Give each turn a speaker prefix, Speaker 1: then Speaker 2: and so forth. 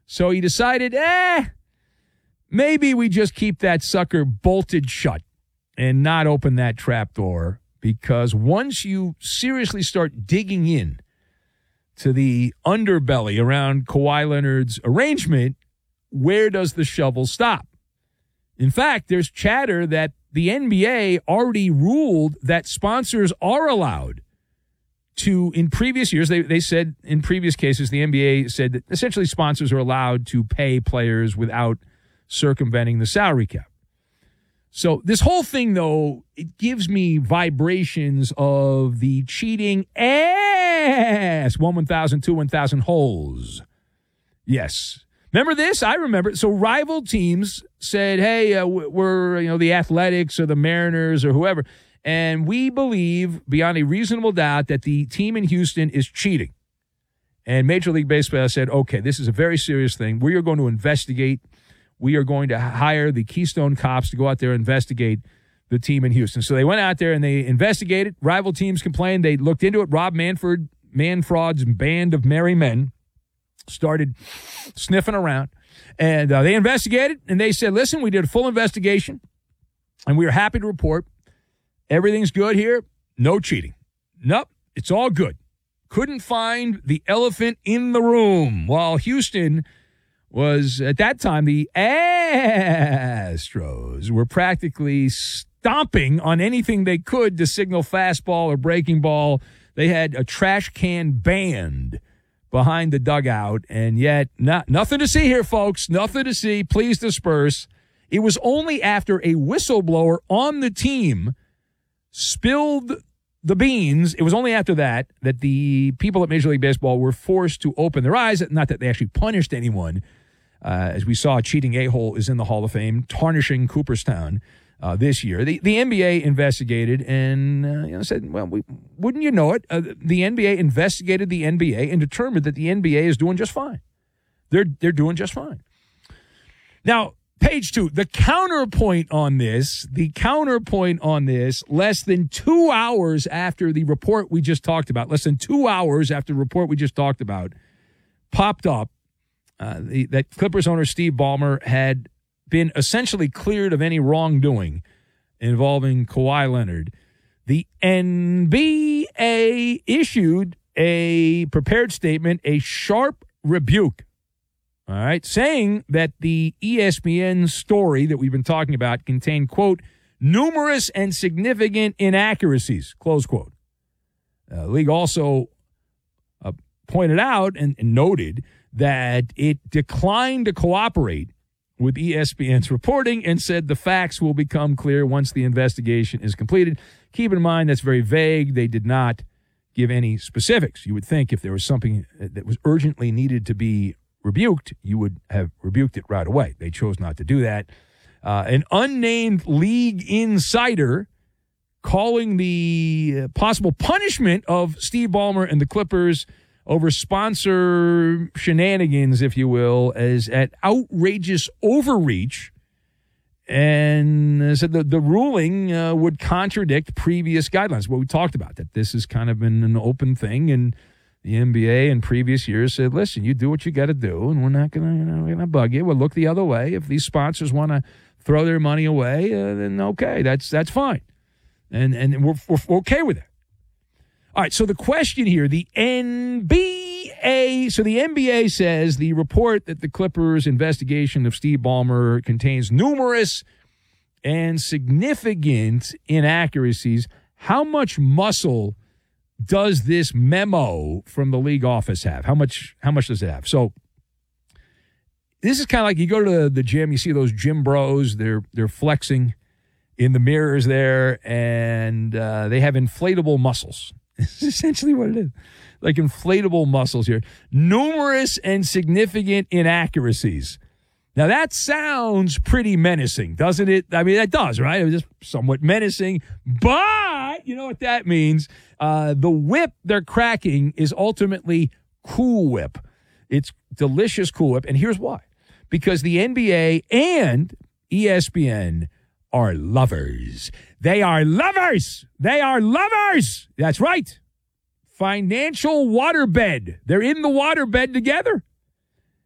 Speaker 1: So he decided, maybe we just keep that sucker bolted shut and not open that trap door, because once you seriously start digging in to the underbelly around Kawhi Leonard's arrangement, where does the shovel stop? In fact, there's chatter that the NBA already ruled that sponsors are allowed to, in previous years, they said in previous cases, the NBA said that essentially sponsors are allowed to pay players without circumventing the salary cap. So this whole thing, though, it gives me vibrations of the cheating ass 1,000, 1,000 holes. Yes. Remember this? I remember. So rival teams said, hey, we're the Athletics or the Mariners or whoever, and we believe beyond a reasonable doubt that the team in Houston is cheating. And Major League Baseball said, okay, this is a very serious thing. We are going to investigate. We are going to hire the Keystone Cops to go out there and investigate the team in Houston. So they went out there and they investigated. Rival teams complained. They looked into it. Rob Manfred's band of merry men started sniffing around. And they investigated, and they said, listen, we did a full investigation, and we are happy to report everything's good here. No cheating. Nope, it's all good. Couldn't find the elephant in the room. While Houston was, at that time, the Astros were practically stomping on anything they could to signal fastball or breaking ball. They had a trash can band behind the dugout, and yet nothing to see here, folks. Nothing to see. Please disperse. It was only after a whistleblower on the team spilled the beans, it was only after that the people at Major League Baseball were forced to open their eyes. Not that they actually punished anyone. As we saw, cheating a-hole is in the Hall of Fame, tarnishing Cooperstown this year. The NBA investigated and said, well, wouldn't you know it, the NBA investigated the NBA and determined that the NBA is doing just fine. They're doing just fine. Now, page 2, the counterpoint on this, less than 2 hours after the report we just talked about, popped up, that Clippers owner Steve Ballmer had been essentially cleared of any wrongdoing involving Kawhi Leonard. The NBA issued a prepared statement, a sharp rebuke, all right, saying that the ESPN story that we've been talking about contained, quote, numerous and significant inaccuracies, close quote. The league also pointed out and noted that it declined to cooperate with ESPN's reporting and said the facts will become clear once the investigation is completed. Keep in mind that's very vague. They did not give any specifics. You would think if there was something that was urgently needed to be rebuked, you would have rebuked it right away. They chose not to do that. An unnamed league insider calling the possible punishment of Steve Ballmer and the Clippers over sponsor shenanigans, if you will, as at outrageous overreach, and said the ruling would contradict previous guidelines. What we talked about, that this has kind of been an open thing, and the NBA in previous years said, listen, you do what you got to do, and we're not going to bug you. We'll look the other way. If these sponsors want to throw their money away, then okay, that's fine. And we're okay with it. All right, so the question here, the NBA, so the NBA says the report that the Clippers' investigation of Steve Ballmer contains numerous and significant inaccuracies. How much muscle does this memo from the league office have? How much does it have? So this is kind of like you go to the gym, you see those gym bros, they're flexing in the mirrors there, and they have inflatable muscles. This is essentially what it is. Like inflatable muscles here. Numerous and significant inaccuracies. Now, that sounds pretty menacing, doesn't it? I mean, that does, right? It was just somewhat menacing. But you know what that means? The whip they're cracking is ultimately Cool Whip. It's delicious Cool Whip. And here's why. Because the NBA and ESPN are lovers. They are lovers. They are lovers. That's right. Financial waterbed. They're in the waterbed together.